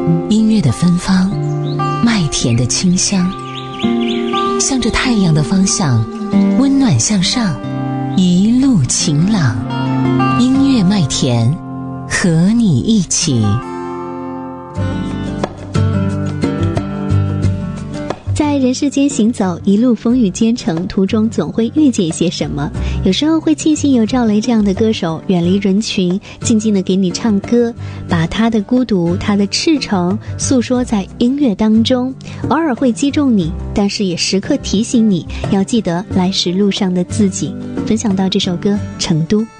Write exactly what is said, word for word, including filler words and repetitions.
音乐的芬芳，麦田的清香，向着太阳的方向，温暖向上，一路晴朗。音乐麦田，和你一起。 在人世间行走，一路风雨兼程，途中总会遇见些什么。有时候会庆幸有赵雷这样的歌手，远离人群，静静地给你唱歌，把他的孤独，他的赤诚诉说在音乐当中。偶尔会击中你，但是也时刻提醒你要记得来时路上的自己。分享到这首歌《成都》。